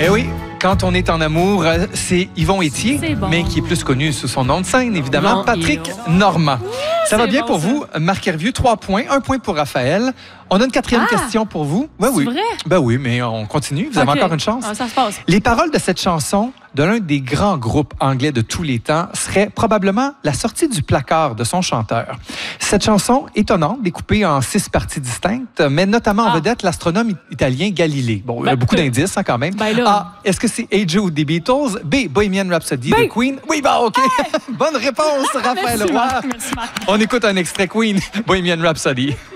Eh oui, quand on est en amour, c'est Yvon Étier, Bon. mais qui est plus connu sous son nom de scène, évidemment, Yvon Patrick Étier. Normand. Ça va bien bon, pour ça. vous, Marc Hervieux, 3 points, 1 point pour Raphaël. On a une 4e question pour vous. Ben C'est oui. vrai? Ben oui, mais on continue. Vous avez Ok. encore une chance. Ah, ça se passe. Les paroles de cette chanson de l'un des grands groupes anglais de tous les temps seraient probablement la sortie du placard de son chanteur. Cette chanson, étonnante, découpée en 6 parties distinctes, met notamment en vedette l'astronome italien Galilée. Bon, il y a beaucoup d'indices quand même. Ben là. A, est-ce que c'est Hey Jude des Beatles? B, Bohemian Rhapsody B. de Queen? Oui, bah OK. Bonne réponse, Raphaël Merci, Roy. Marc. Merci, Marc. On écoute un extrait Queen, Bohemian Rhapsody.